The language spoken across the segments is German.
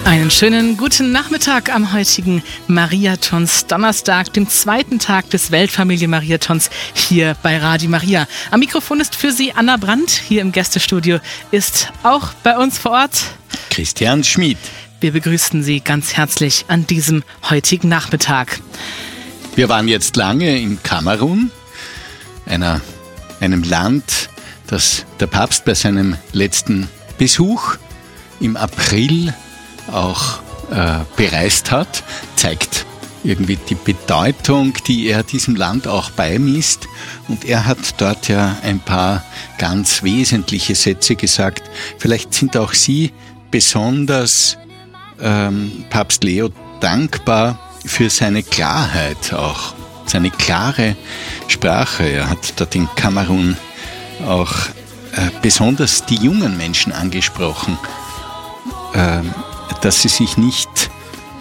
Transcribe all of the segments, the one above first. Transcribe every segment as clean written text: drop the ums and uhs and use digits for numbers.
Einen schönen guten Nachmittag am heutigen Mariathons-Donnerstag, dem zweiten Tag des Weltfamilie-Mariathons hier bei Radio Maria. Am Mikrofon ist für Sie Anna Brandt. Hier im Gästestudio ist auch bei uns vor Ort Christian Schmid. Wir begrüßen Sie ganz herzlich an diesem heutigen Nachmittag. Wir waren jetzt lange in Kamerun, einem Land, das der Papst bei seinem letzten Besuch im April auch bereist hat, zeigt irgendwie die Bedeutung, die er diesem Land auch beimisst. Und er hat dort ja ein paar ganz wesentliche Sätze gesagt. Vielleicht sind auch Sie besonders Papst Leo dankbar für seine Klarheit auch, seine klare Sprache. Er hat dort in Kamerun auch besonders die jungen Menschen angesprochen, dass sie sich nicht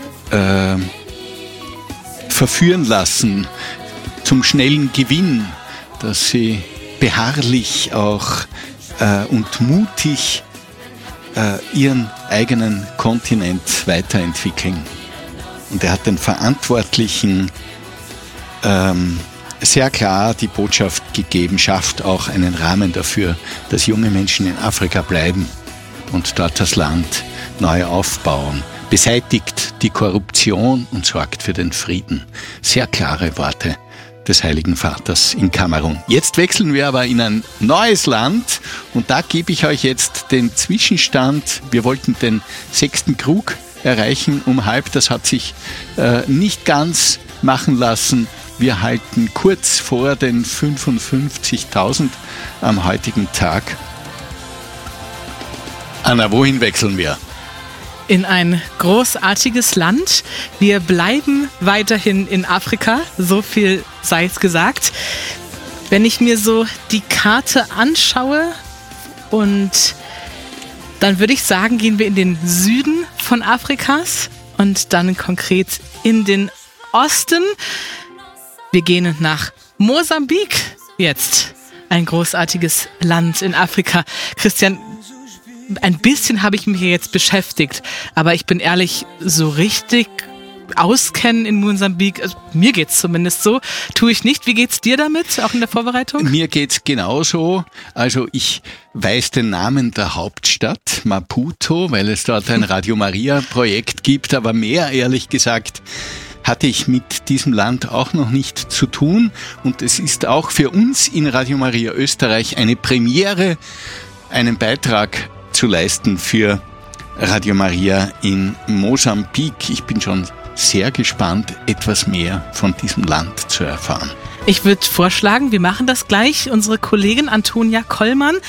verführen lassen zum schnellen Gewinn, dass sie beharrlich auch und mutig ihren eigenen Kontinent weiterentwickeln. Und er hat den Verantwortlichen sehr klar die Botschaft gegeben, schafft auch einen Rahmen dafür, dass junge Menschen in Afrika bleiben und dort das Land neu aufbauen, beseitigt die Korruption und sorgt für den Frieden. Sehr klare Worte des Heiligen Vaters in Kamerun. Jetzt wechseln wir aber in ein neues Land und da gebe ich euch jetzt den Zwischenstand. Wir wollten den 6. Krug erreichen um halb, das hat sich nicht ganz machen lassen. Wir halten kurz vor den 55.000 am heutigen Tag. Anna, wohin wechseln wir? In ein großartiges Land. Wir bleiben weiterhin in Afrika, so viel sei es gesagt. Wenn ich mir so die Karte anschaue und dann würde ich sagen, gehen wir in den Süden von Afrikas und dann konkret in den Osten. Wir gehen nach Mosambik jetzt. Ein großartiges Land in Afrika. Christian, ein bisschen habe ich mich hier jetzt beschäftigt, aber ich bin ehrlich, so richtig auskennen in Mosambik, also mir geht's zumindest so, tue ich nicht. Wie geht's dir damit, auch in der Vorbereitung? Mir geht's genauso. Also ich weiß den Namen der Hauptstadt, Maputo, weil es dort ein Radio Maria Projekt gibt, aber mehr, ehrlich gesagt, hatte ich mit diesem Land auch noch nicht zu tun. Und es ist auch für uns in Radio Maria Österreich eine Premiere, einen Beitrag zu leisten für Radio Maria in Mosambik. Ich bin schon sehr gespannt, etwas mehr von diesem Land zu erfahren. Ich würde vorschlagen, wir machen das gleich. Unsere Kollegin Antonia Kollmann